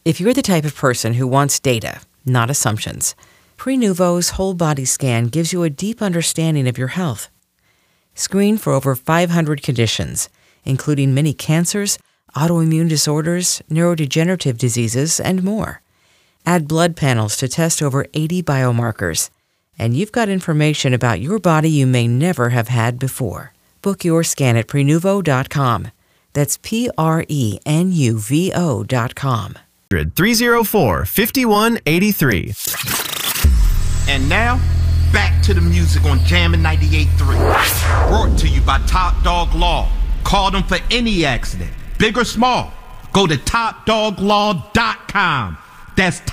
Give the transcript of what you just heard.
If you're the type of person who wants data, not assumptions, Prenuvo's whole body scan gives you a deep understanding of your health. Screen for over 500 conditions, including many cancers, autoimmune disorders, neurodegenerative diseases, and more. Add blood panels to test over 80 biomarkers, and you've got information about your body you may never have had before. Book your scan at Prenuvo.com. That's Prenuvo.com. 304-5183. And now, back to the music on Jammin' 98.3. Brought to you by Top Dog Law. Call them for any accident, big or small. Go to TopDogLaw.com. That's